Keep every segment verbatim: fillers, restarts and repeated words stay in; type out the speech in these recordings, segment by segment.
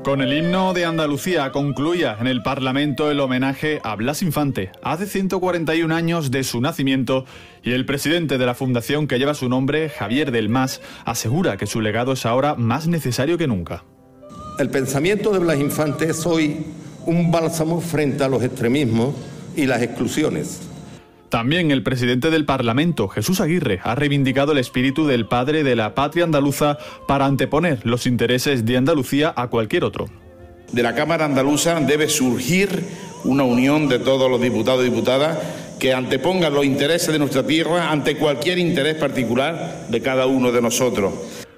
Con el himno de Andalucía concluía en el Parlamento el homenaje a Blas Infante, hace ciento cuarenta y un años de su nacimiento, y el presidente de la fundación que lleva su nombre, Javier del Mas, asegura que su legado es ahora más necesario que nunca. El pensamiento de Blas Infante es hoy un bálsamo frente a los extremismos y las exclusiones. También el presidente del Parlamento, Jesús Aguirre, ha reivindicado el espíritu del padre de la patria andaluza para anteponer los intereses de Andalucía a cualquier otro. De la Cámara Andaluza debe surgir una unión de todos los diputados y diputadas que antepongan los intereses de nuestra tierra ante cualquier interés particular de cada uno de nosotros.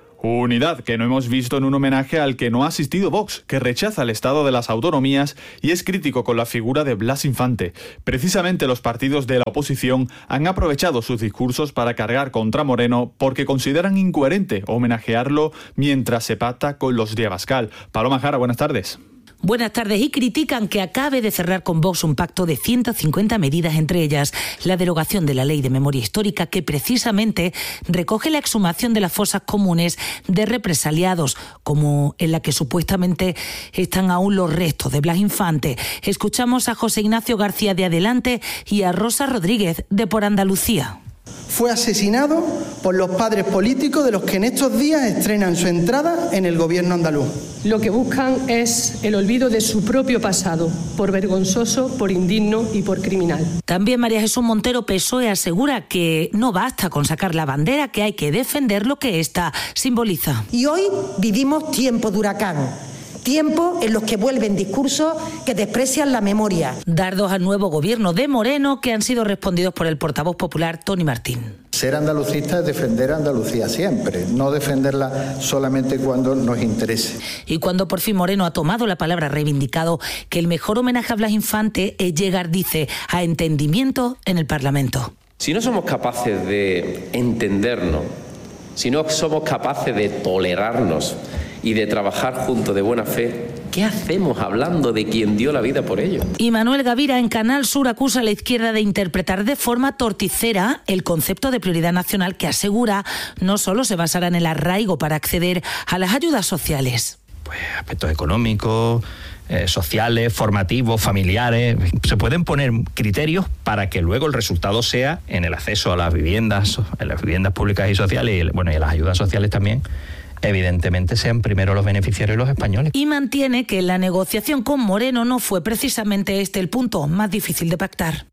Unidad que no hemos visto en un homenaje al que no ha asistido Vox, que rechaza el estado de las autonomías y es crítico con la figura de Blas Infante. Precisamente los partidos de la oposición han aprovechado sus discursos para cargar contra Moreno porque consideran incoherente homenajearlo mientras se pacta con los de Abascal. Paloma Jara, buenas tardes. Buenas tardes. Y critican que acabe de cerrar con Vox un pacto de ciento cincuenta medidas, entre ellas la derogación de la Ley de Memoria Histórica, que precisamente recoge la exhumación de las fosas comunes de represaliados, como en la que supuestamente están aún los restos de Blas Infante. Escuchamos a José Ignacio García de Adelante y a Rosa Rodríguez de Por Andalucía. Fue asesinado por los padres políticos de los que en estos días estrenan su entrada en el gobierno andaluz. Lo que buscan es el olvido de su propio pasado, por vergonzoso, por indigno y por criminal. También María Jesús Montero, P S O E, asegura que no basta con sacar la bandera, que hay que defender lo que ésta simboliza. Y hoy vivimos tiempos de huracán. Tiempos en los que vuelven discursos que desprecian la memoria. Dardos al nuevo gobierno de Moreno, que han sido respondidos por el portavoz popular Tony Martín. Ser andalucista es defender a Andalucía siempre, no defenderla solamente cuando nos interese. Y cuando por fin Moreno ha tomado la palabra, ha reivindicado que el mejor homenaje a Blas Infante es llegar, dice, a entendimiento en el Parlamento. Si no somos capaces de entendernos, si no somos capaces de tolerarnos y de trabajar juntos de buena fe, ¿qué hacemos hablando de quien dio la vida por ello? Y Manuel Gavira en Canal Sur acusa a la izquierda de interpretar de forma torticera el concepto de prioridad nacional, que asegura no solo se basará en el arraigo para acceder a las ayudas sociales. Pues aspectos económicos, eh, sociales, formativos, familiares. Se pueden poner criterios para que luego el resultado sea en el acceso a las viviendas, en las viviendas públicas y sociales, y bueno, y a las ayudas sociales también. Evidentemente sean primero los beneficiarios los españoles. Y mantiene que la negociación con Moreno no fue precisamente este el punto más difícil de pactar.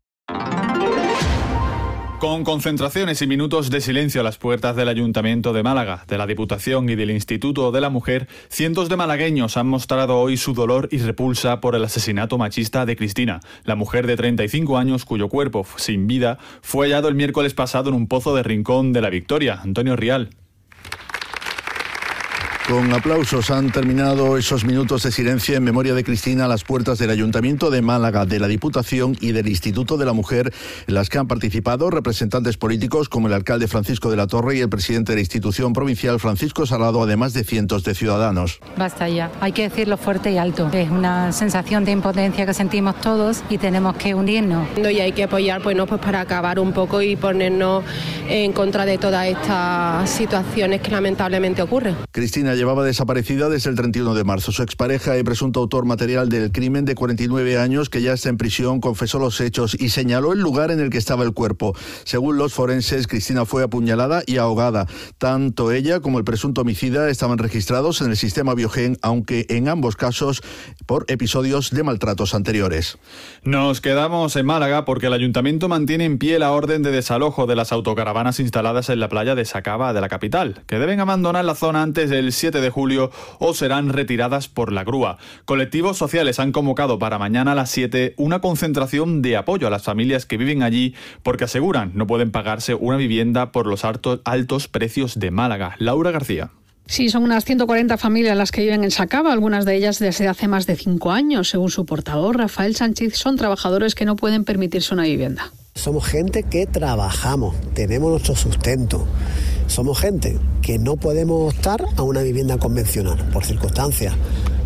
Con concentraciones y minutos de silencio a las puertas del Ayuntamiento de Málaga, de la Diputación y del Instituto de la Mujer, cientos de malagueños han mostrado hoy su dolor y repulsa por el asesinato machista de Cristina, la mujer de treinta y cinco años cuyo cuerpo, sin vida, fue hallado el miércoles pasado en un pozo de Rincón de la Victoria. Antonio Rial. Con aplausos han terminado esos minutos de silencio en memoria de Cristina a las puertas del Ayuntamiento de Málaga, de la Diputación y del Instituto de la Mujer, en las que han participado representantes políticos como el alcalde Francisco de la Torre y el presidente de la institución provincial Francisco Salado, además de cientos de ciudadanos. Basta ya, hay que decirlo fuerte y alto. Es una sensación de impotencia que sentimos todos y tenemos que unirnos. Y hay que apoyar bueno, pues para acabar un poco y ponernos en contra de todas estas situaciones que lamentablemente ocurren. Cristina llevaba desaparecida desde el treinta y uno de marzo. Su expareja y presunto autor material del crimen, de cuarenta y nueve años, que ya está en prisión, confesó los hechos y señaló el lugar en el que estaba el cuerpo. Según los forenses, Cristina fue apuñalada y ahogada. Tanto ella como el presunto homicida estaban registrados en el sistema Biogen, aunque en ambos casos por episodios de maltratos anteriores. Nos quedamos en Málaga porque el Ayuntamiento mantiene en pie la orden de desalojo de las autocaravanas instaladas en la playa de Sacaba de la capital, que deben abandonar la zona antes del siete de julio o serán retiradas por la grúa. Colectivos sociales han convocado para mañana a las siete una concentración de apoyo a las familias que viven allí porque aseguran no pueden pagarse una vivienda por los altos, altos precios de Málaga. Laura García. Sí, son unas ciento cuarenta familias las que viven en Sacaba, algunas de ellas desde hace más de cinco años. Según su portavoz, Rafael Sánchez, son trabajadores que no pueden permitirse una vivienda. Somos gente que trabajamos, tenemos nuestro sustento. Somos gente que no podemos optar a una vivienda convencional por circunstancias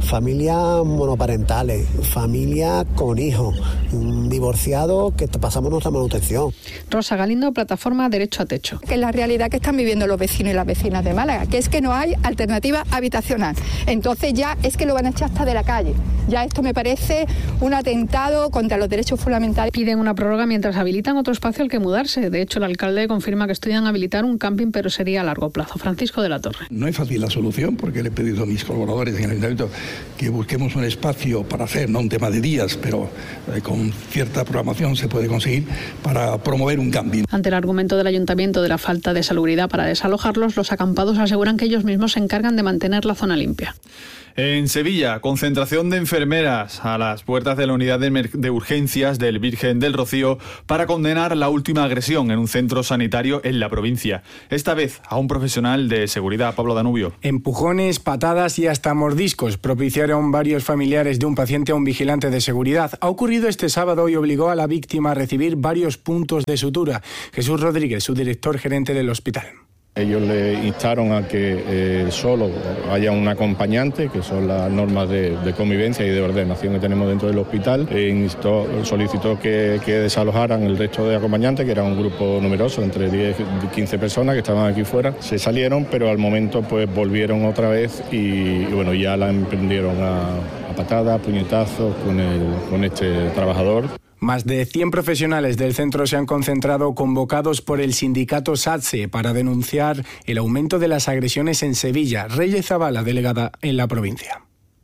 familias monoparentales, familias con hijos, divorciados que pasamos nuestra manutención. Rosa Galindo, plataforma Derecho a Techo. Que es la realidad que están viviendo los vecinos y las vecinas de Málaga, que es que no hay alternativa habitacional. Entonces ya es que lo van a echar hasta de la calle. Ya esto me parece un atentado contra los derechos fundamentales. Piden una prórroga mientras habilitan otro espacio al que mudarse. De hecho, el alcalde confirma que estudian habilitar un camping, pero sería a largo plazo. Francisco de la Torre. No es fácil la solución, porque le he pedido a mis colaboradores en el ayuntamiento que busquemos un espacio para hacer, no un tema de días, pero eh, con cierta programación se puede conseguir para promover un camping. Ante el argumento del ayuntamiento de la falta de salubridad para desalojarlos, los acampados aseguran que ellos mismos se encargan de mantener la zona limpia. En Sevilla, concentración de enfermeras a las puertas de la unidad de, de urgencias del Virgen del Rocío para condenar la última agresión en un centro sanitario en la provincia. Esta vez a un profesional de seguridad, Pablo Danubio. Empujones, patadas y hasta mordiscos propiciaron varios familiares de un paciente a un vigilante de seguridad. Ha ocurrido este sábado y obligó a la víctima a recibir varios puntos de sutura. Jesús Rodríguez, su director gerente del hospital. Ellos le instaron a que eh, solo haya un acompañante, que son las normas de, de convivencia y de ordenación que tenemos dentro del hospital. E instó, solicitó que, que desalojaran el resto de acompañantes, que era un grupo numeroso, entre diez y quince personas que estaban aquí fuera. Se salieron, pero al momento pues volvieron otra vez y, y bueno, ya la emprendieron a, a patadas, puñetazos con, el, con este trabajador. Más de cien profesionales del centro se han concentrado convocados por el sindicato SATSE para denunciar el aumento de las agresiones en Sevilla. Reyes Zavala, delegada en la provincia.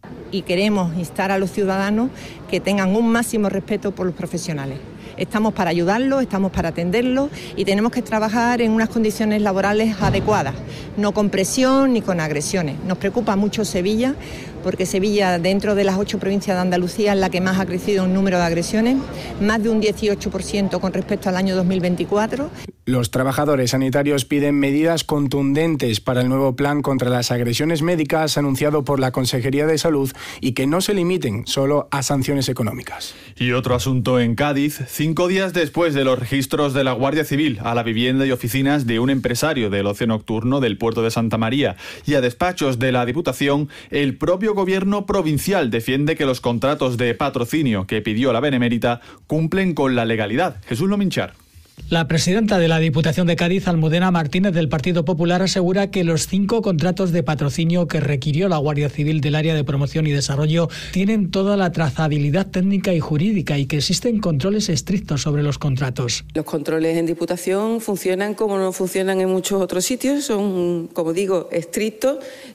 Y queremos instar a los ciudadanos que tengan un máximo respeto por los profesionales. Estamos para ayudarlos, estamos para atenderlos y tenemos que trabajar en unas condiciones laborales adecuadas, no con presión ni con agresiones. Nos preocupa mucho Sevilla, porque Sevilla, dentro de las ocho provincias de Andalucía, es la que más ha crecido en número de agresiones, más de un dieciocho por ciento con respecto al año dos mil veinticuatro. Los trabajadores sanitarios piden medidas contundentes para el nuevo plan contra las agresiones médicas anunciado por la Consejería de Salud y que no se limiten solo a sanciones económicas. Y otro asunto en Cádiz, cinco días después de los registros de la Guardia Civil a la vivienda y oficinas de un empresario del ocio nocturno del puerto de Santa María y a despachos de la Diputación, el propio gobierno provincial defiende que los contratos de patrocinio que pidió la Benemérita cumplen con la legalidad. Jesús Lominchar. La presidenta de la Diputación de Cádiz, Almudena Martínez, del Partido Popular, asegura que los cinco contratos de patrocinio que requirió la Guardia Civil del área de promoción y desarrollo tienen toda la trazabilidad técnica y jurídica y que existen controles estrictos sobre los contratos. Los controles en Diputación funcionan como no funcionan en muchos otros sitios, son, como digo, estrictos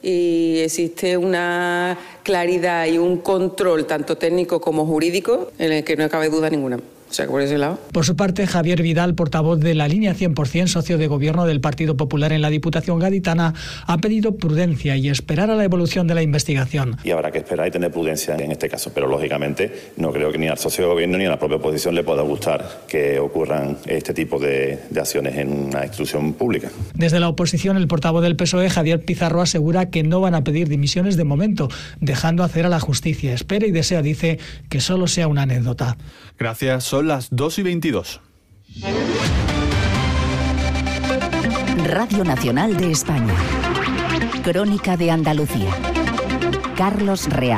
y existe una claridad y un control tanto técnico como jurídico en el que no cabe duda ninguna. O sea, por ese lado. Por su parte, Javier Vidal, portavoz de la línea cien por ciento, socio de gobierno del Partido Popular en la Diputación gaditana, ha pedido prudencia y esperar a la evolución de la investigación. Y habrá que esperar y tener prudencia en este caso, pero lógicamente no creo que ni al socio de gobierno ni a la propia oposición le pueda gustar que ocurran este tipo de, de acciones en una institución pública. Desde la oposición, el portavoz del P S O E, Javier Pizarro, asegura que no van a pedir dimisiones de momento, dejando hacer a la justicia. Espera y desea, dice, que solo sea una anécdota. Gracias. Son las dos y veintidós. Radio Nacional de España. Crónica de Andalucía. Carlos Real.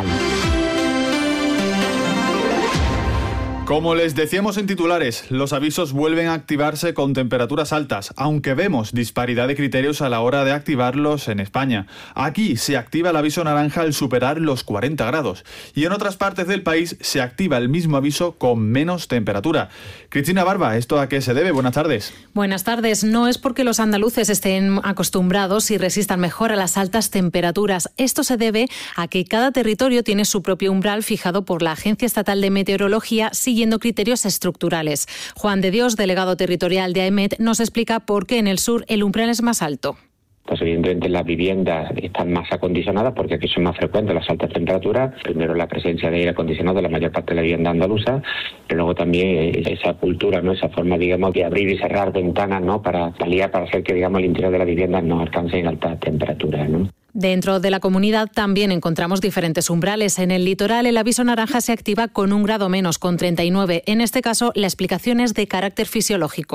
Como les decíamos en titulares, los avisos vuelven a activarse con temperaturas altas, aunque vemos disparidad de criterios a la hora de activarlos en España. Aquí se activa el aviso naranja al superar los cuarenta grados y en otras partes del país se activa el mismo aviso con menos temperatura. Cristina Barba, ¿esto a qué se debe? Buenas tardes. Buenas tardes. No es porque los andaluces estén acostumbrados y resistan mejor a las altas temperaturas. Esto se debe a que cada territorio tiene su propio umbral fijado por la Agencia Estatal de Meteorología, siguiendo criterios estructurales. Juan de Dios, delegado territorial de AEMET, nos explica por qué en el sur el umbral es más alto. Pues evidentemente las viviendas están más acondicionadas porque aquí son más frecuentes las altas temperaturas. Primero la presencia de aire acondicionado en la mayor parte de la vivienda andaluza, pero luego también esa cultura, no, esa forma, digamos, de abrir y cerrar ventanas, ¿no? Para paliar, para hacer que, digamos, el interior de la vivienda no alcance en altas temperaturas, ¿no? Dentro de la comunidad también encontramos diferentes umbrales. En el litoral el aviso naranja se activa con un grado menos, con treinta y nueve. En este caso la explicación es de carácter fisiológico.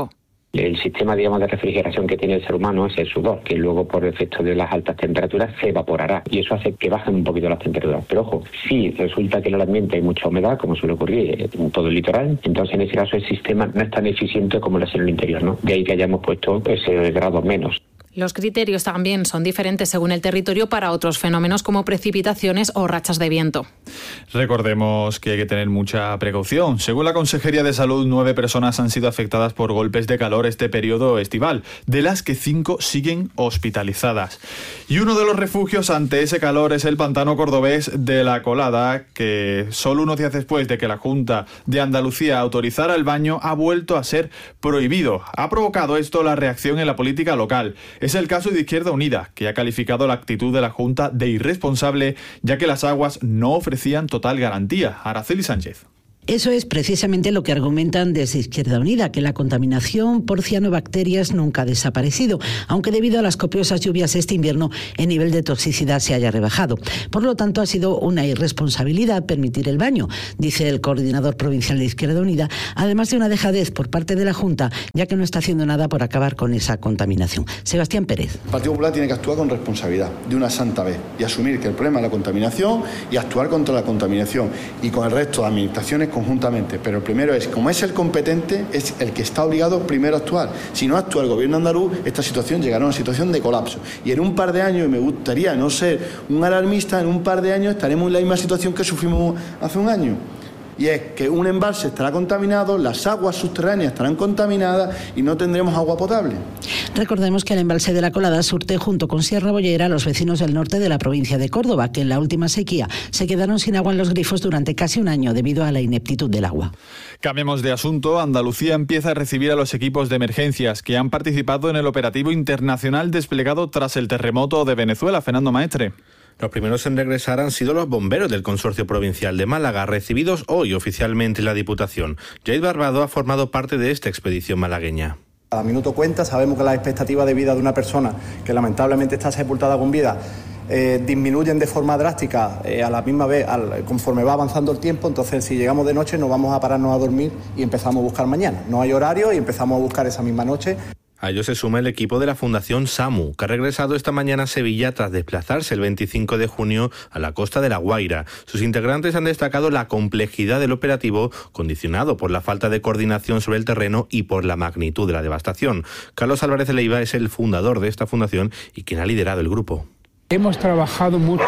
El sistema, digamos, de refrigeración que tiene el ser humano es el sudor, que luego por efecto de las altas temperaturas se evaporará y eso hace que bajen un poquito las temperaturas. Pero ojo, si resulta que en el ambiente hay mucha humedad, como suele ocurrir en todo el litoral, entonces en ese caso el sistema no es tan eficiente como lo es en el interior, ¿no? De ahí que hayamos puesto ese grado menos. Los criterios también son diferentes según el territorio para otros fenómenos como precipitaciones o rachas de viento. Recordemos que hay que tener mucha precaución. Según la Consejería de Salud, nueve personas han sido afectadas por golpes de calor este periodo estival, de las que cinco siguen hospitalizadas. Y uno de los refugios ante ese calor es el pantano cordobés de La Colada, que solo unos días después de que la Junta de Andalucía autorizara el baño, ha vuelto a ser prohibido. Ha provocado esto la reacción en la política local. Es el caso de Izquierda Unida, que ha calificado la actitud de la Junta de irresponsable, ya que las aguas no ofrecían total garantía. Araceli Sánchez. Eso es precisamente lo que argumentan desde Izquierda Unida, que la contaminación por cianobacterias nunca ha desaparecido, aunque debido a las copiosas lluvias este invierno el nivel de toxicidad se haya rebajado. Por lo tanto, ha sido una irresponsabilidad permitir el baño, dice el coordinador provincial de Izquierda Unida, además de una dejadez por parte de la Junta, ya que no está haciendo nada por acabar con esa contaminación. Sebastián Pérez. El Partido Popular tiene que actuar con responsabilidad, de una santa vez, y asumir que el problema es la contaminación y actuar contra la contaminación, y con el resto de administraciones conjuntamente, pero el primero es, como es el competente, es el que está obligado primero a actuar. Si no actúa el gobierno andaluz, esta situación llegará a una situación de colapso. Y en un par de años, y me gustaría no ser un alarmista, en un par de años estaremos en la misma situación que sufrimos hace un año. Y es que un embalse estará contaminado, las aguas subterráneas estarán contaminadas y no tendremos agua potable. Recordemos que el embalse de La Colada surte junto con Sierra Bollera a los vecinos del norte de la provincia de Córdoba, que en la última sequía se quedaron sin agua en los grifos durante casi un año debido a la ineptitud del agua. Cambiemos de asunto. Andalucía empieza a recibir a los equipos de emergencias que han participado en el operativo internacional desplegado tras el terremoto de Venezuela. Fernando Maestre. Los primeros en regresar han sido los bomberos del Consorcio Provincial de Málaga, recibidos hoy oficialmente en la Diputación. Jade Barbado ha formado parte de esta expedición malagueña. Cada minuto cuenta, sabemos que las expectativas de vida de una persona que lamentablemente está sepultada con vida eh, disminuyen de forma drástica eh, a la misma vez al, conforme va avanzando el tiempo. Entonces, si llegamos de noche, no vamos a pararnos a dormir y empezamos a buscar mañana. No hay horario y empezamos a buscar esa misma noche. A ello se suma el equipo de la Fundación SAMU, que ha regresado esta mañana a Sevilla tras desplazarse el veinticinco de junio a la costa de La Guaira. Sus integrantes han destacado la complejidad del operativo, condicionado por la falta de coordinación sobre el terreno y por la magnitud de la devastación. Carlos Álvarez de Leiva es el fundador de esta fundación y quien ha liderado el grupo. Hemos trabajado mucho.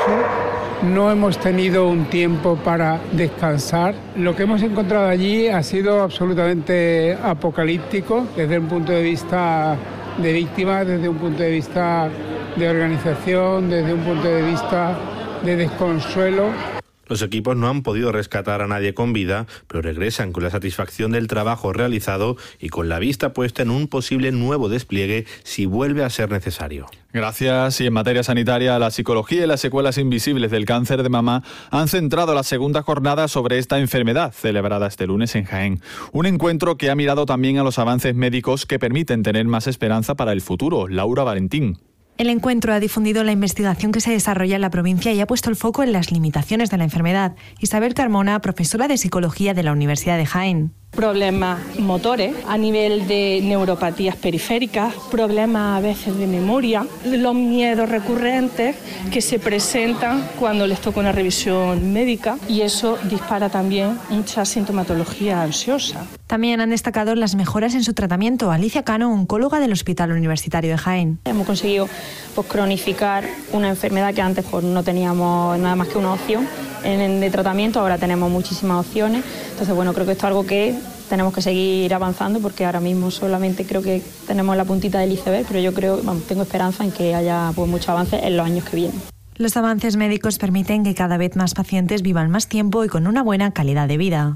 No hemos tenido un tiempo para descansar. Lo que hemos encontrado allí ha sido absolutamente apocalíptico desde un punto de vista de víctimas, desde un punto de vista de organización, desde un punto de vista de desconsuelo. Los equipos no han podido rescatar a nadie con vida, pero regresan con la satisfacción del trabajo realizado y con la vista puesta en un posible nuevo despliegue si vuelve a ser necesario. Gracias. Y en materia sanitaria, la psicología y las secuelas invisibles del cáncer de mama han centrado la segunda jornada sobre esta enfermedad, celebrada este lunes en Jaén. Un encuentro que ha mirado también a los avances médicos que permiten tener más esperanza para el futuro. Laura Valentín. El encuentro ha difundido la investigación que se desarrolla en la provincia y ha puesto el foco en las limitaciones de la enfermedad. Isabel Carmona, profesora de Psicología de la Universidad de Jaén. Problemas motores a nivel de neuropatías periféricas, problemas a veces de memoria, los miedos recurrentes que se presentan cuando les toca una revisión médica y eso dispara también mucha sintomatología ansiosa. También han destacado las mejoras en su tratamiento. Alicia Cano, oncóloga del Hospital Universitario de Jaén. Hemos conseguido pues, cronificar una enfermedad que antes pues, no teníamos nada más que una opción en el tratamiento, ahora tenemos muchísimas opciones. Entonces, bueno, creo que esto es algo que tenemos que seguir avanzando porque ahora mismo solamente creo que tenemos la puntita del iceberg, pero yo creo, vamos, tengo esperanza en que haya pues, mucho avance en los años que vienen. Los avances médicos permiten que cada vez más pacientes vivan más tiempo y con una buena calidad de vida.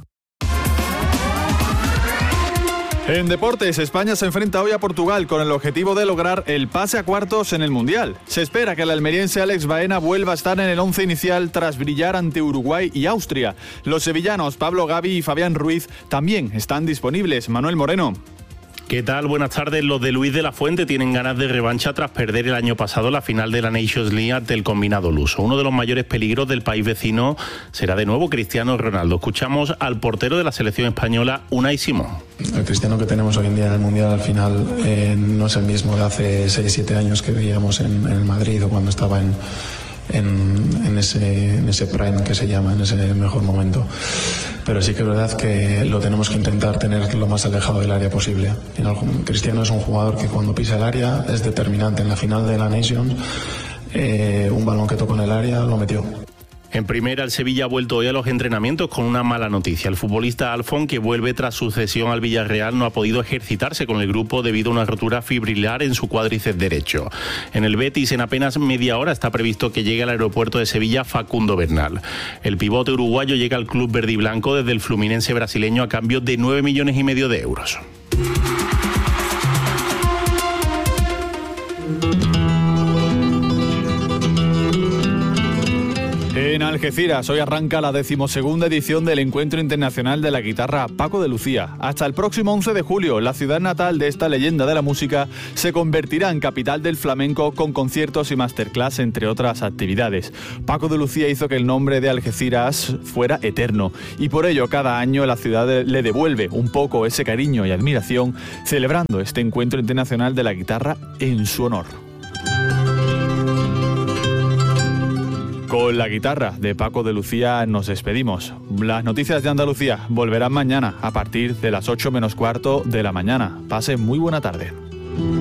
En deportes, España se enfrenta hoy a Portugal con el objetivo de lograr el pase a cuartos en el Mundial. Se espera que el almeriense Alex Baena vuelva a estar en el once inicial tras brillar ante Uruguay y Austria. Los sevillanos Pablo Gavi y Fabián Ruiz también están disponibles. Manuel Moreno. ¿Qué tal? Buenas tardes. Los de Luis de la Fuente tienen ganas de revancha tras perder el año pasado la final de la Nations League ante el combinado luso. Uno de los mayores peligros del país vecino será de nuevo Cristiano Ronaldo. Escuchamos al portero de la selección española, Unai Simón. El Cristiano que tenemos hoy en día en el Mundial al final eh, no es el mismo de hace seis siete años que veíamos en, en el Madrid o cuando estaba en, en, en, ese, en ese prime que se llama, en ese mejor momento. Pero sí que es verdad que lo tenemos que intentar tener lo más alejado del área posible. Cristiano es un jugador que cuando pisa el área es determinante. En la final de la Nations, eh, un balón que tocó en el área lo metió. En primera, el Sevilla ha vuelto hoy a los entrenamientos con una mala noticia. El futbolista Alfón, que vuelve tras su cesión al Villarreal, no ha podido ejercitarse con el grupo debido a una rotura fibrilar en su cuádriceps derecho. En el Betis, en apenas media hora, está previsto que llegue al aeropuerto de Sevilla Facundo Bernal. El pivote uruguayo llega al club verde y blanco desde el Fluminense brasileño a cambio de nueve millones y medio de euros. En Algeciras, hoy arranca la decimosegunda edición del Encuentro Internacional de la Guitarra Paco de Lucía. Hasta el próximo once de julio, la ciudad natal de esta leyenda de la música se convertirá en capital del flamenco con conciertos y masterclass, entre otras actividades. Paco de Lucía hizo que el nombre de Algeciras fuera eterno y por ello cada año la ciudad le devuelve un poco ese cariño y admiración, celebrando este Encuentro Internacional de la Guitarra en su honor. Con la guitarra de Paco de Lucía nos despedimos. Las noticias de Andalucía volverán mañana a partir de las ocho menos cuarto de la mañana. Pasen muy buena tarde.